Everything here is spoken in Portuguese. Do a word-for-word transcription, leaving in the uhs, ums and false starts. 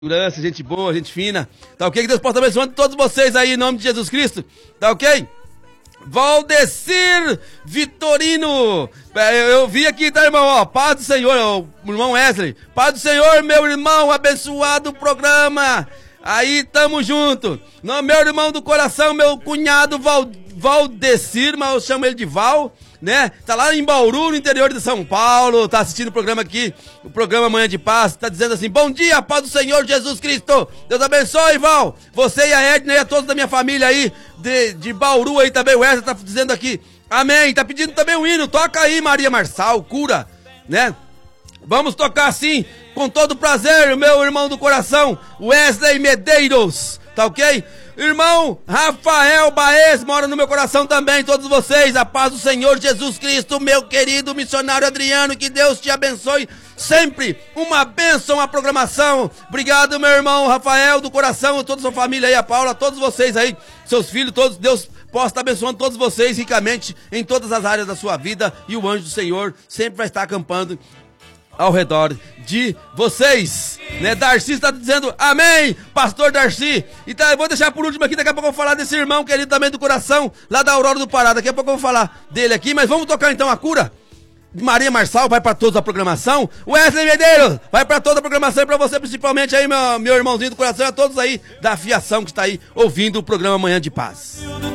Segurança, gente boa, gente fina. Tá ok? Que Deus possa abençoar todos vocês aí em nome de Jesus Cristo. Tá ok? Valdecir Vitorino. Eu vi aqui, tá, irmão? Ó, paz do Senhor, ó, irmão Wesley. Paz do Senhor, meu irmão, abençoado programa. Aí, tamo junto. Não, meu irmão do coração, meu cunhado Val, Valdecir, mas eu chamo ele de Val, né? Tá lá em Bauru, no interior de São Paulo, tá assistindo o programa aqui, o programa Manhã de Paz, tá dizendo assim: bom dia, paz do Senhor Jesus Cristo. Deus abençoe, Val. Você e a Edna e a todos da minha família aí, de, de Bauru aí também, o Wesley tá dizendo aqui, amém. Tá pedindo também um hino, toca aí, Maria Marçal, cura, né? Vamos tocar assim, com todo prazer, meu irmão do coração, Wesley Medeiros, tá ok? Irmão Rafael Baez mora no meu coração também, todos vocês, a paz do Senhor Jesus Cristo, meu querido missionário Adriano, que Deus te abençoe sempre, uma bênção à programação. Obrigado, meu irmão Rafael do coração, toda a sua família aí, a Paula, todos vocês aí, seus filhos, todos, Deus possa estar abençoando todos vocês ricamente em todas as áreas da sua vida, e o anjo do Senhor sempre vai estar acampando ao redor de vocês, né? Darcy está dizendo amém, pastor Darcy. Então eu vou deixar por último aqui, daqui a pouco eu vou falar desse irmão querido também do coração, lá da Aurora do Pará, daqui a pouco eu vou falar dele aqui, mas vamos tocar então a cura. Maria Marçal vai para toda a programação, Wesley Medeiros vai para toda a programação, e para você principalmente aí, meu, meu irmãozinho do coração, a todos aí da fiação que está aí ouvindo o programa Manhã de Paz.